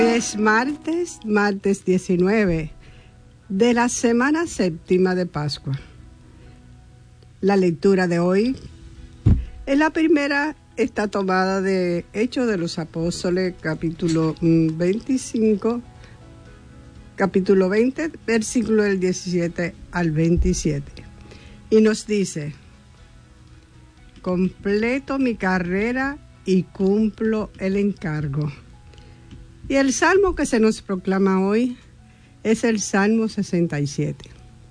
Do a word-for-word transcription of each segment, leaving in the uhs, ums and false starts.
Es martes, martes diecinueve de la semana séptima de Pascua. La lectura de hoy es la primera, está tomada de Hechos de los Apóstoles, capítulo veinticinco, capítulo veinte, versículo del diecisiete al veintisiete. Y nos dice: completo mi carrera y cumplo el encargo. Y el salmo que se nos proclama hoy es el Salmo sesenta y siete.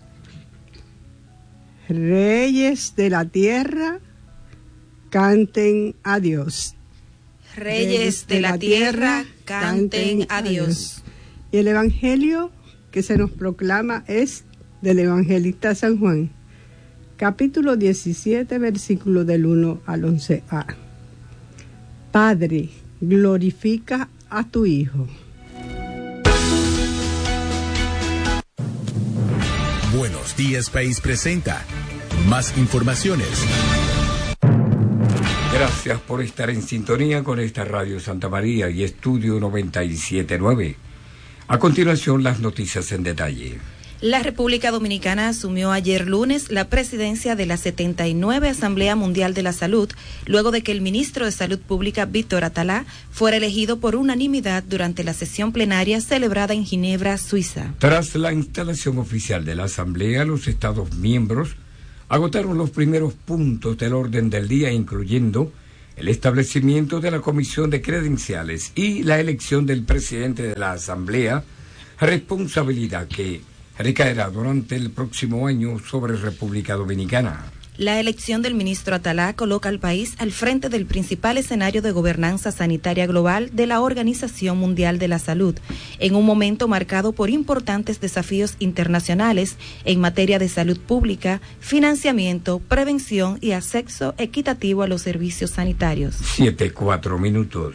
Reyes de la tierra, canten a Dios. Reyes de la tierra, canten a Dios. Y el evangelio que se nos proclama es del evangelista San Juan, capítulo diecisiete, versículo del uno al once a. Padre, glorifica a tu Hijo. Buenos Días País presenta más informaciones. Gracias por estar en sintonía con esta Radio Santa María y Estudio noventa y siete punto nueve. A continuación, las noticias en detalle. La República Dominicana asumió ayer lunes la presidencia de la setenta y nueve Asamblea Mundial de la Salud, luego de que el ministro de Salud Pública, Víctor Atalá, fuera elegido por unanimidad durante la sesión plenaria celebrada en Ginebra, Suiza. Tras la instalación oficial de la Asamblea, los Estados miembros agotaron los primeros puntos del orden del día, incluyendo el establecimiento de la Comisión de Credenciales y la elección del presidente de la Asamblea, responsabilidad que recaerá durante el próximo año sobre República Dominicana. La elección del ministro Atalá coloca al país al frente del principal escenario de gobernanza sanitaria global de la Organización Mundial de la Salud, en un momento marcado por importantes desafíos internacionales en materia de salud pública, financiamiento, prevención y acceso equitativo a los servicios sanitarios. Siete, cuatro minutos.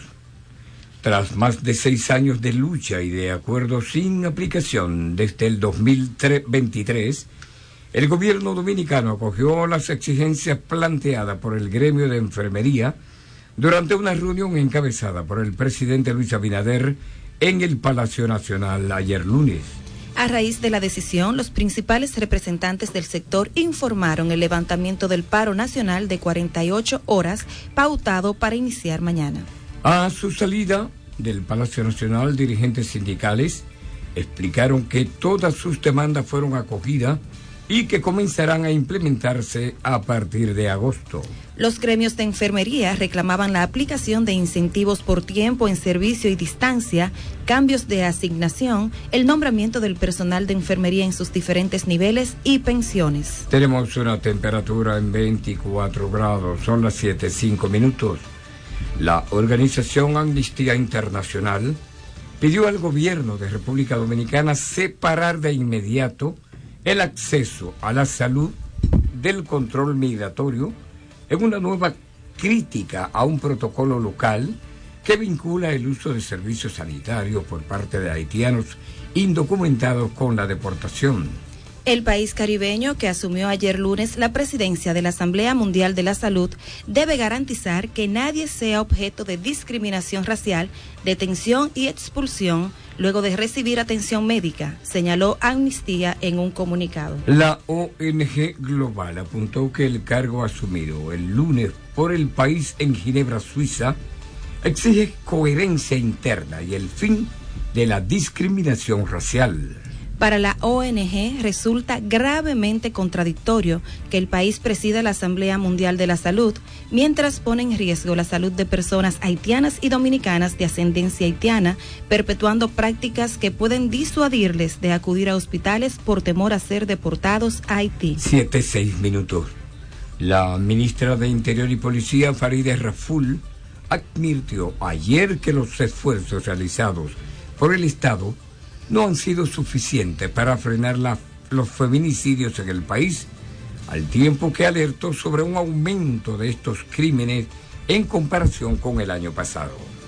Tras más de seis años de lucha y de acuerdos sin aplicación desde el dos mil veintitrés, el gobierno dominicano acogió las exigencias planteadas por el gremio de enfermería durante una reunión encabezada por el presidente Luis Abinader en el Palacio Nacional ayer lunes. A raíz de la decisión, los principales representantes del sector informaron el levantamiento del paro nacional de cuarenta y ocho horas pautado para iniciar mañana. A su salida del Palacio Nacional, dirigentes sindicales explicaron que todas sus demandas fueron acogidas y que comenzarán a implementarse a partir de agosto. Los gremios de enfermería reclamaban la aplicación de incentivos por tiempo en servicio y distancia, cambios de asignación, el nombramiento del personal de enfermería en sus diferentes niveles y pensiones. Tenemos una temperatura en veinticuatro grados, son las siete, cinco minutos. La organización Amnistía Internacional pidió al gobierno de República Dominicana separar de inmediato el acceso a la salud del control migratorio en una nueva crítica a un protocolo local que vincula el uso de servicios sanitarios por parte de haitianos indocumentados con la deportación. El país caribeño, que asumió ayer lunes la presidencia de la Asamblea Mundial de la Salud, debe garantizar que nadie sea objeto de discriminación racial, detención y expulsión luego de recibir atención médica, señaló Amnistía en un comunicado. La O N G Global apuntó que el cargo asumido el lunes por el país en Ginebra, Suiza, exige coherencia interna y el fin de la discriminación racial. Para la O N G resulta gravemente contradictorio que el país presida la Asamblea Mundial de la Salud mientras pone en riesgo la salud de personas haitianas y dominicanas de ascendencia haitiana, perpetuando prácticas que pueden disuadirles de acudir a hospitales por temor a ser deportados a Haití. Siete, seis minutos. La ministra de Interior y Policía, Farideh Raful, advirtió ayer que los esfuerzos realizados por el Estado no han sido suficientes para frenar la, los feminicidios en el país, al tiempo que alertó sobre un aumento de estos crímenes en comparación con el año pasado.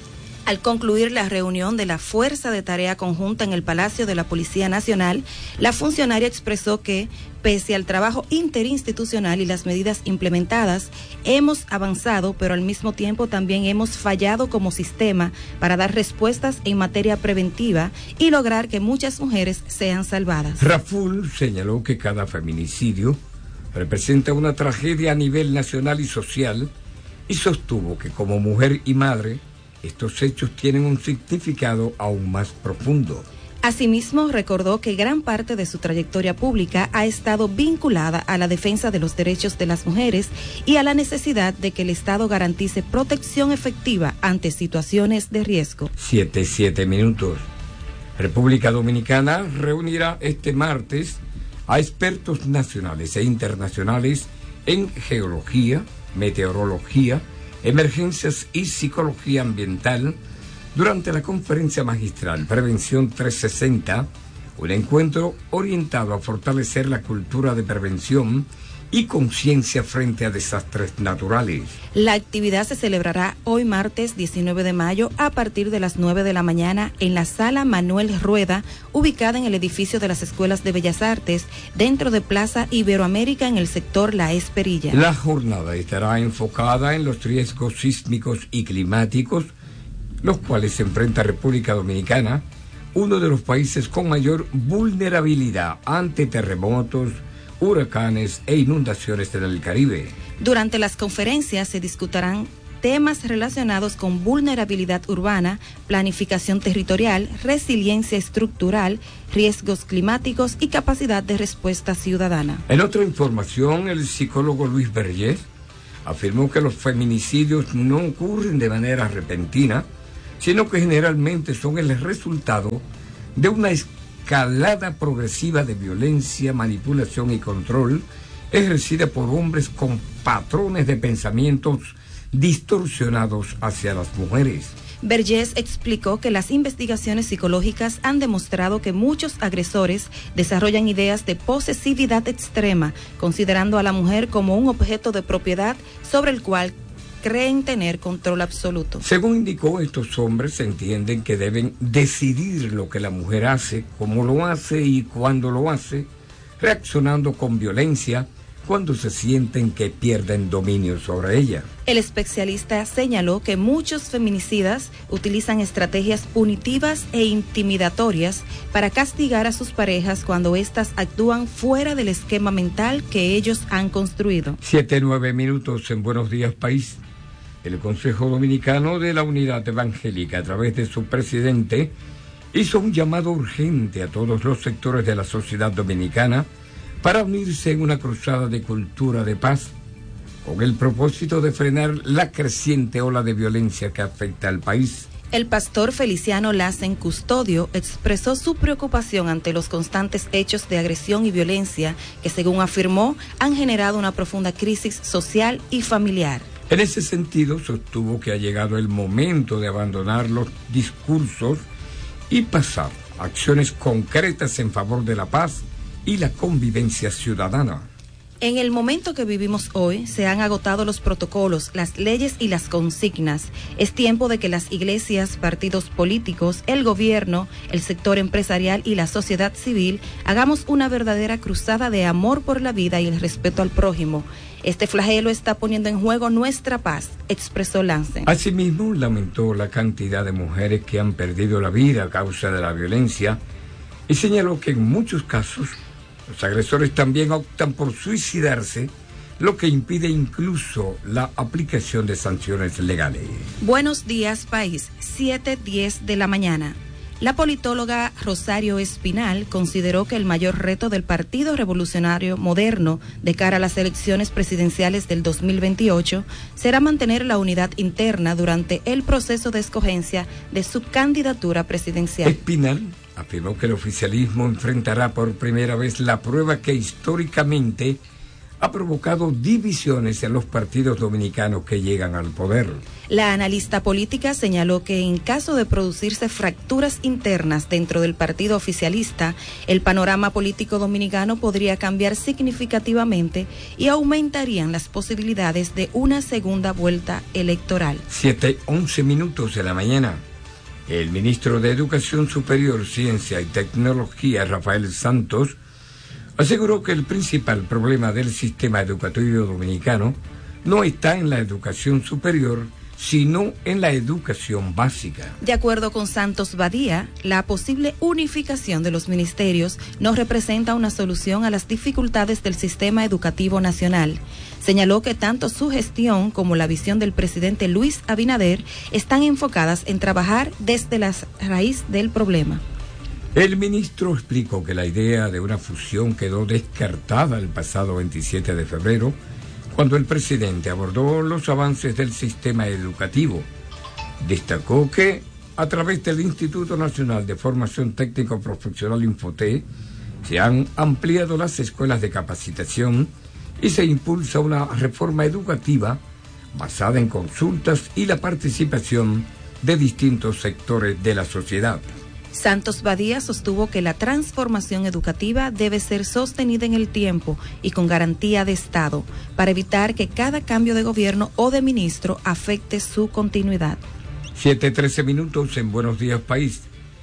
Al concluir la reunión de la Fuerza de Tarea Conjunta en el Palacio de la Policía Nacional, la funcionaria expresó que, pese al trabajo interinstitucional y las medidas implementadas, hemos avanzado, pero al mismo tiempo también hemos fallado como sistema para dar respuestas en materia preventiva y lograr que muchas mujeres sean salvadas. Raful señaló que cada feminicidio representa una tragedia a nivel nacional y social y sostuvo que como mujer y madre, estos hechos tienen un significado aún más profundo. Asimismo, recordó que gran parte de su trayectoria pública ha estado vinculada a la defensa de los derechos de las mujeres y a la necesidad de que el Estado garantice protección efectiva ante situaciones de riesgo. Siete, siete minutos. República Dominicana reunirá este martes a expertos nacionales e internacionales en geología, meteorología, emergencias y psicología ambiental durante la conferencia magistral Prevención trescientos sesenta, un encuentro orientado a fortalecer la cultura de prevención y conciencia frente a desastres naturales. La actividad se celebrará hoy martes diecinueve de mayo a partir de las nueve de la mañana en la Sala Manuel Rueda, ubicada en el edificio de las Escuelas de Bellas Artes, dentro de Plaza Iberoamérica en el sector La Esperilla. La jornada estará enfocada en los riesgos sísmicos y climáticos, los cuales se enfrenta República Dominicana, uno de los países con mayor vulnerabilidad ante terremotos, huracanes e inundaciones en el Caribe. Durante las conferencias se discutirán temas relacionados con vulnerabilidad urbana, planificación territorial, resiliencia estructural, riesgos climáticos y capacidad de respuesta ciudadana. En otra información, el psicólogo Luis Vergés afirmó que los feminicidios no ocurren de manera repentina, sino que generalmente son el resultado de una escalada progresiva de violencia, manipulación y control ejercida por hombres con patrones de pensamientos distorsionados hacia las mujeres. Vergés explicó que las investigaciones psicológicas han demostrado que muchos agresores desarrollan ideas de posesividad extrema, considerando a la mujer como un objeto de propiedad sobre el cual creen tener control absoluto. Según indicó, estos hombres entienden que deben decidir lo que la mujer hace, cómo lo hace y cuándo lo hace, reaccionando con violencia cuando se sienten que pierden dominio sobre ella. El especialista señaló que muchos feminicidas utilizan estrategias punitivas e intimidatorias para castigar a sus parejas cuando éstas actúan fuera del esquema mental que ellos han construido. Siete, nueve minutos en Buenos Días País. El Consejo Dominicano de la Unidad Evangélica, a través de su presidente, hizo un llamado urgente a todos los sectores de la sociedad dominicana para unirse en una cruzada de cultura de paz, con el propósito de frenar la creciente ola de violencia que afecta al país. El pastor Feliciano Lassen Custodio expresó su preocupación ante los constantes hechos de agresión y violencia que, según afirmó, han generado una profunda crisis social y familiar. En ese sentido, sostuvo que ha llegado el momento de abandonar los discursos y pasar a acciones concretas en favor de la paz y la convivencia ciudadana. En el momento que vivimos hoy, se han agotado los protocolos, las leyes y las consignas. Es tiempo de que las iglesias, partidos políticos, el gobierno, el sector empresarial y la sociedad civil hagamos una verdadera cruzada de amor por la vida y el respeto al prójimo. Este flagelo está poniendo en juego nuestra paz, expresó Lassen. Asimismo, lamentó la cantidad de mujeres que han perdido la vida a causa de la violencia y señaló que en muchos casos los agresores también optan por suicidarse, lo que impide incluso la aplicación de sanciones legales. Buenos días, país. siete diez de la mañana. La politóloga Rosario Espinal consideró que el mayor reto del Partido Revolucionario Moderno de cara a las elecciones presidenciales del dos mil veintiocho será mantener la unidad interna durante el proceso de escogencia de su candidatura presidencial. Espinal afirmó que el oficialismo enfrentará por primera vez la prueba que históricamente ha provocado divisiones en los partidos dominicanos que llegan al poder. La analista política señaló que en caso de producirse fracturas internas dentro del partido oficialista, el panorama político dominicano podría cambiar significativamente y aumentarían las posibilidades de una segunda vuelta electoral. Siete, once minutos de la mañana. El ministro de Educación Superior, Ciencia y Tecnología, Rafael Santos, aseguró que el principal problema del sistema educativo dominicano no está en la educación superior, sino en la educación básica. De acuerdo con Santos Badía, la posible unificación de los ministerios no representa una solución a las dificultades del sistema educativo nacional. Señaló que tanto su gestión como la visión del presidente Luis Abinader están enfocadas en trabajar desde la raíz del problema. El ministro explicó que la idea de una fusión quedó descartada el pasado veintisiete de febrero, cuando el presidente abordó los avances del sistema educativo. Destacó que, a través del Instituto Nacional de Formación Técnico Profesional Infotec, se han ampliado las escuelas de capacitación y se impulsa una reforma educativa basada en consultas y la participación de distintos sectores de la sociedad. Santos Badía sostuvo que la transformación educativa debe ser sostenida en el tiempo y con garantía de Estado, para evitar que cada cambio de gobierno o de ministro afecte su continuidad. siete trece minutos en Buenos Días País.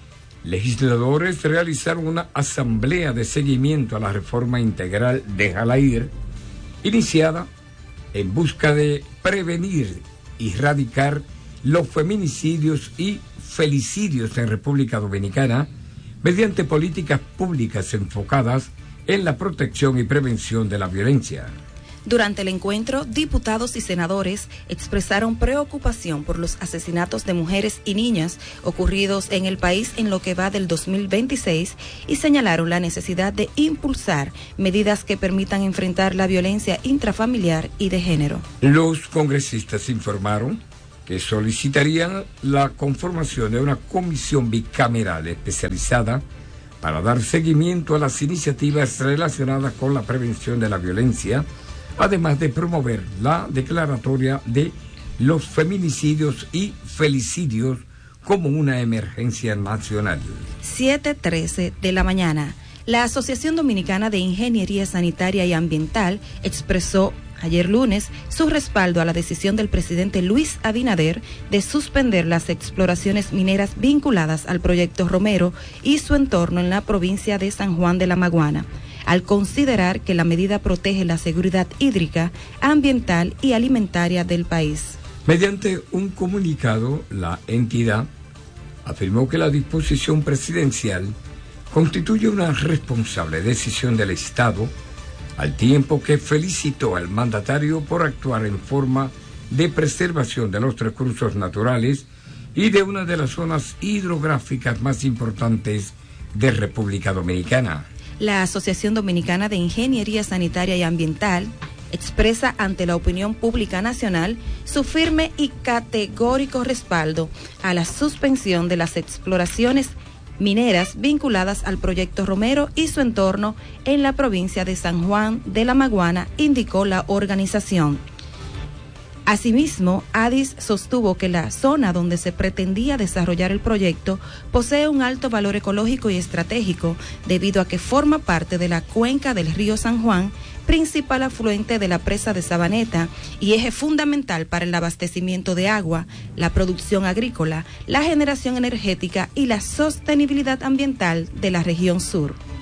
Legisladores realizaron una asamblea de seguimiento a la reforma integral de Jalair, iniciada en busca de prevenir y erradicar los feminicidios y felicidios en República Dominicana mediante políticas públicas enfocadas en la protección y prevención de la violencia. Durante el encuentro, diputados y senadores expresaron preocupación por los asesinatos de mujeres y niñas ocurridos en el país en lo que va del dos mil veintiséis y señalaron la necesidad de impulsar medidas que permitan enfrentar la violencia intrafamiliar y de género. Los congresistas informaron que solicitarían la conformación de una comisión bicameral especializada para dar seguimiento a las iniciativas relacionadas con la prevención de la violencia, además de promover la declaratoria de los feminicidios y felicidios como una emergencia nacional. siete trece de la mañana. La Asociación Dominicana de Ingeniería Sanitaria y Ambiental expresó ayer lunes su respaldo a la decisión del presidente Luis Abinader de suspender las exploraciones mineras vinculadas al proyecto Romero y su entorno en la provincia de San Juan de la Maguana, al considerar que la medida protege la seguridad hídrica, ambiental y alimentaria del país. Mediante un comunicado, la entidad afirmó que la disposición presidencial constituye una responsable decisión del Estado, al tiempo que felicitó al mandatario por actuar en forma de preservación de los recursos naturales y de una de las zonas hidrográficas más importantes de República Dominicana. La Asociación Dominicana de Ingeniería Sanitaria y Ambiental expresa ante la opinión pública nacional su firme y categórico respaldo a la suspensión de las exploraciones mineras vinculadas al proyecto Romero y su entorno en la provincia de San Juan de la Maguana, indicó la organización. Asimismo, ADIS sostuvo que la zona donde se pretendía desarrollar el proyecto posee un alto valor ecológico y estratégico debido a que forma parte de la cuenca del río San Juan, principal afluente de la presa de Sabaneta y eje fundamental para el abastecimiento de agua, la producción agrícola, la generación energética y la sostenibilidad ambiental de la región sur.